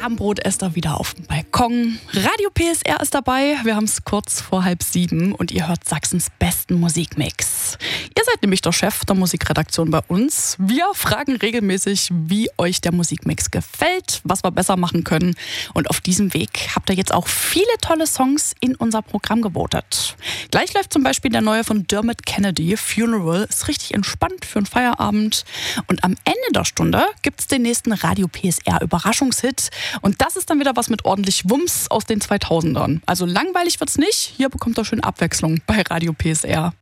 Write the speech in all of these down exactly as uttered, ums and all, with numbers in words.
Abendbrotester wieder auf dem Balkon. Radio P S R ist dabei. Wir haben es kurz vor halb sieben und ihr hört Sachsens besten Musikmix. Ihr seid nämlich der Chef der Musikredaktion bei uns. Wir fragen regelmäßig, wie euch der Musikmix gefällt, was wir besser machen können. Und auf diesem Weg habt ihr jetzt auch viele tolle Songs in unser Programm gewotet. Gleich läuft zum Beispiel der neue von Dermot Kennedy, Funeral. Ist richtig entspannt für einen Feierabend. Und am Ende der Stunde gibt es den nächsten Radio P S R Überraschungshit. Und das ist dann wieder was mit ordentlich Wumms aus den zweitausendern. Also langweilig wird's nicht. Hier bekommt ihr schön Abwechslung bei Radio P S R.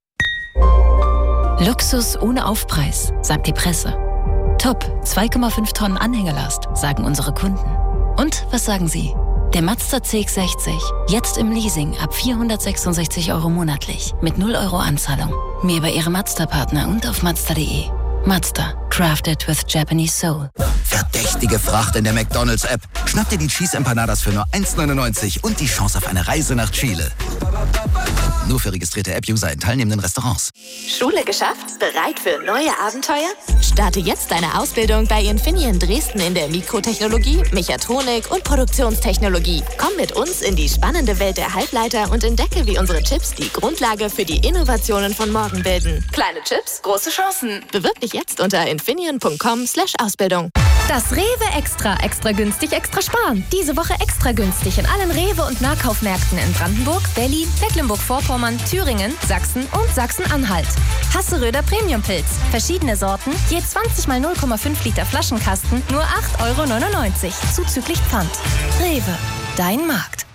Luxus ohne Aufpreis, sagt die Presse. Top, zwei Komma fünf Tonnen Anhängelast, sagen unsere Kunden. Und was sagen Sie? Der Mazda C X sechzig, jetzt im Leasing ab vierhundertsechsundsechzig Euro monatlich, mit null Euro Anzahlung. Mehr bei Ihrem Mazda-Partner und auf mazda punkt de. Mazda, crafted with Japanese soul. Verdächtige Fracht in der McDonald's-App. Schnapp dir die Cheese Empanadas für nur eins neunundneunzig und die Chance auf eine Reise nach Chile. Nur für registrierte App-User in teilnehmenden Restaurants. Schule geschafft? Bereit für neue Abenteuer? Starte jetzt deine Ausbildung bei Infineon Dresden in der Mikrotechnologie, Mechatronik und Produktionstechnologie. Komm mit uns in die spannende Welt der Halbleiter und entdecke, wie unsere Chips die Grundlage für die Innovationen von morgen bilden. Kleine Chips, große Chancen. Bewirb dich jetzt unter infineon punkt com slash Ausbildung. Das Rewe Extra. Extra günstig, extra sparen. Diese Woche extra günstig in allen Rewe- und Nahkaufmärkten in Brandenburg, Berlin, Mecklenburg-Vorpommern, Thüringen, Sachsen und Sachsen-Anhalt. Hasseröder Premium-Pilz. Verschiedene Sorten, je zwanzig mal null Komma fünf Liter Flaschenkasten, nur acht Euro neunundneunzig. Zuzüglich Pfand. Rewe. Dein Markt.